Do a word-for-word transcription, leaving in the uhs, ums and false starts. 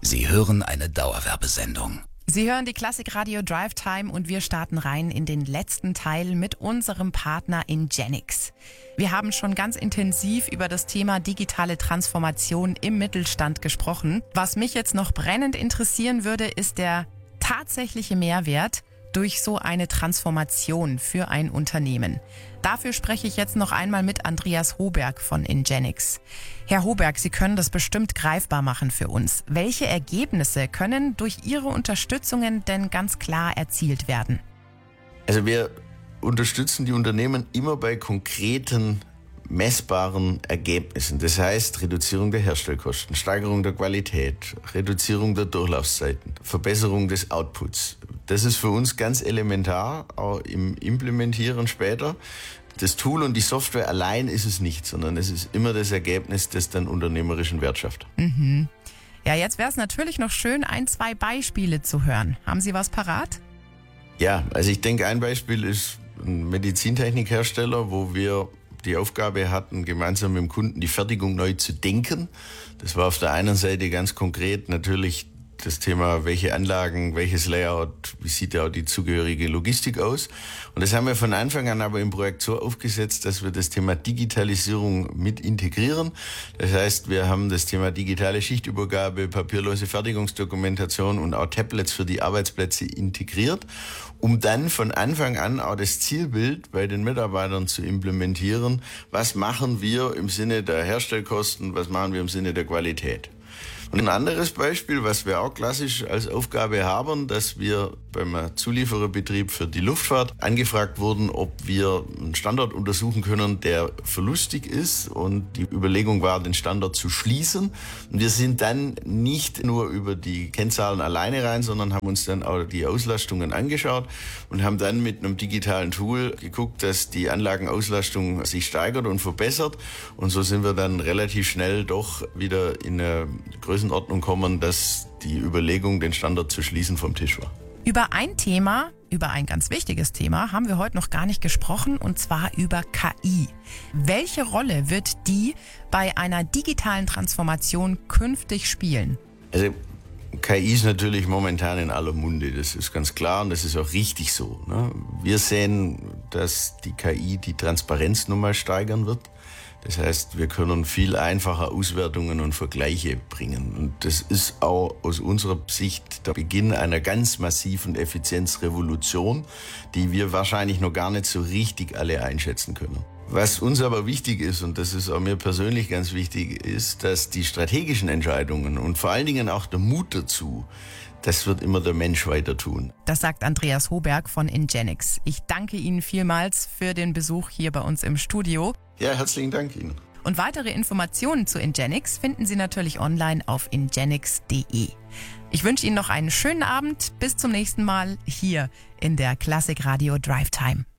Sie hören eine Dauerwerbesendung. Sie hören die Classic Radio Drive Time und wir starten rein in den letzten Teil mit unserem Partner Ingenix. Wir haben schon ganz intensiv über das Thema digitale Transformation im Mittelstand gesprochen. Was mich jetzt noch brennend interessieren würde, ist der tatsächliche Mehrwert durch so eine Transformation für ein Unternehmen. Dafür spreche ich jetzt noch einmal mit Andreas Hoberg von Ingenix. Herr Hoberg, Sie können das bestimmt greifbar machen für uns. Welche Ergebnisse können durch Ihre Unterstützungen denn ganz klar erzielt werden? Also wir unterstützen die Unternehmen immer bei konkreten, messbaren Ergebnissen. Das heißt Reduzierung der Herstellkosten, Steigerung der Qualität, Reduzierung der Durchlaufzeiten, Verbesserung des Outputs. Das ist für uns ganz elementar, auch im Implementieren später. Das Tool und die Software allein ist es nicht, sondern es ist immer das Ergebnis, das dann unternehmerischen Wert schafft. Mhm. Ja, jetzt wäre es natürlich noch schön, ein, zwei Beispiele zu hören. Haben Sie was parat? Ja, also ich denke, ein Beispiel ist ein Medizintechnikhersteller, wo wir die Aufgabe hatten, gemeinsam mit dem Kunden die Fertigung neu zu denken. Das war auf der einen Seite ganz konkret natürlich das Thema, welche Anlagen, welches Layout, wie sieht ja auch die zugehörige Logistik aus. Und das haben wir von Anfang an aber im Projekt so aufgesetzt, dass wir das Thema Digitalisierung mit integrieren. Das heißt, wir haben das Thema digitale Schichtübergabe, papierlose Fertigungsdokumentation und auch Tablets für die Arbeitsplätze integriert, um dann von Anfang an auch das Zielbild bei den Mitarbeitern zu implementieren. Was machen wir im Sinne der Herstellkosten, was machen wir im Sinne der Qualität? Und ein anderes Beispiel, was wir auch klassisch als Aufgabe haben, dass wir beim Zuliefererbetrieb für die Luftfahrt angefragt wurden, ob wir einen Standort untersuchen können, der verlustig ist. Und die Überlegung war, den Standort zu schließen. Und wir sind dann nicht nur über die Kennzahlen alleine rein, sondern haben uns dann auch die Auslastungen angeschaut und haben dann mit einem digitalen Tool geguckt, dass die Anlagenauslastung sich steigert und verbessert. Und so sind wir dann relativ schnell doch wieder in eine Größenordnung kommen, dass die Überlegung, den Standort zu schließen, vom Tisch war. Über ein Thema, über ein ganz wichtiges Thema, haben wir heute noch gar nicht gesprochen, und zwar über K I. Welche Rolle wird die bei einer digitalen Transformation künftig spielen? Also K I ist natürlich momentan in aller Munde, das ist ganz klar und das ist auch richtig so. Ne? Wir sehen, dass die K I die Transparenz nun mal steigern wird. Das heißt, wir können viel einfacher Auswertungen und Vergleiche bringen. Und das ist auch aus unserer Sicht der Beginn einer ganz massiven Effizienzrevolution, die wir wahrscheinlich noch gar nicht so richtig alle einschätzen können. Was uns aber wichtig ist, und das ist auch mir persönlich ganz wichtig, ist, dass die strategischen Entscheidungen und vor allen Dingen auch der Mut dazu, das wird immer der Mensch weiter tun. Das sagt Andreas Hoberg von Ingenix. Ich danke Ihnen vielmals für den Besuch hier bei uns im Studio. Ja, herzlichen Dank Ihnen. Und weitere Informationen zu Ingenix finden Sie natürlich online auf ingenix punkt de. Ich wünsche Ihnen noch einen schönen Abend. Bis zum nächsten Mal hier in der Classic Radio Drive Time.